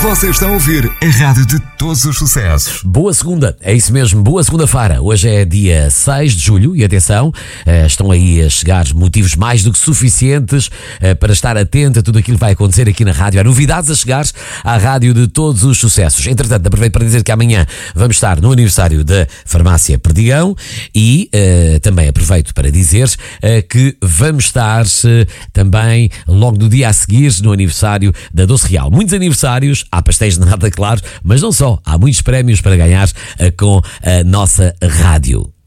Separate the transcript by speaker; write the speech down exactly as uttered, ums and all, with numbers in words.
Speaker 1: Você está a ouvir a rádio de todos os sucessos.
Speaker 2: Boa segunda, é isso mesmo, boa segunda-feira. Hoje é dia seis de julho e atenção, estão aí a chegar motivos mais do que suficientes para estar atento a tudo aquilo que vai acontecer aqui na rádio. Há novidades a chegar à rádio de todos os sucessos. Entretanto, aproveito para dizer que amanhã vamos estar no aniversário da Farmácia Perdigão e uh, também aproveito para dizer uh, que vamos estar uh, também logo no dia a seguir no aniversário da Doce Real. Muitos aniversários, há pastéis de nata, claro, mas não só, há muitos prémios para ganhar uh, com a nossa rádio.